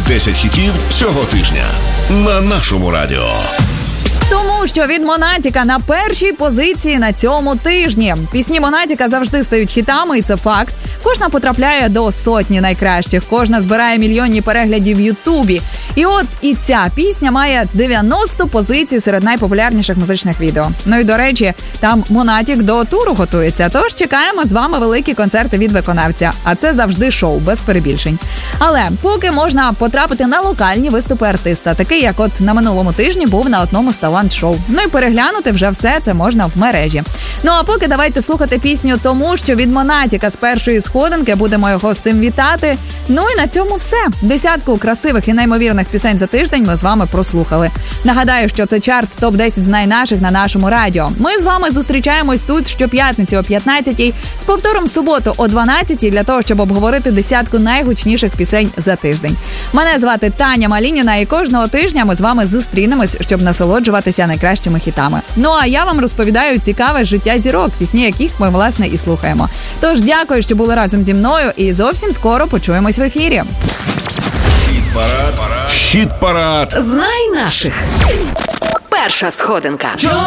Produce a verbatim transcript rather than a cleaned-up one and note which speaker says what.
Speaker 1: десять хітів цього тижня на нашому радіо.
Speaker 2: Тому що від Монатіка на першій позиції на цьому тижні. Пісні Монатіка завжди стають хітами, і це факт. Кожна потрапляє до сотні найкращих, кожна збирає мільйонні переглядів в Ютубі. І от і ця пісня має дев'яносто позицій серед найпопулярніших музичних відео. Ну і, до речі, там Монатік до туру готується, тож чекаємо з вами великі концерти від виконавця. А це завжди шоу, без перебільшень. Але поки можна потрапити на локальні виступи артиста, такий, як от на минулому тижні був на одному з талант-шоу. Ну і переглянути вже все це можна в мережі. Ну а поки давайте слухати пісню «Тому що» від Монатіка з першої сходинки, будемо його з цим вітати. Ну і на цьому все. Десятку красивих і неймовірних пісень за тиждень ми з вами прослухали. Нагадаю, що це чарт топ десять «Знай наших» на нашому радіо. Ми з вами зустрічаємось тут щоп'ятниці о п'ятнадцятій, з повтором в суботу о дванадцятій для того, щоб обговорити десятку найгучніших пісень за тиждень. Мене звати Таня Малініна, і кожного тижня ми з вами зустрінемось, щоб насолоджуватися найкращими хітами. Ну а я вам розповідаю цікаве життя зірок, пісні яких ми, власне, і слухаємо. Тож дякую, що були разом зі мною, і зовсім скоро почуємось в ефірі.
Speaker 1: Хіт-парад. Хіт-парад.
Speaker 3: Знай наших. Перша сходинка.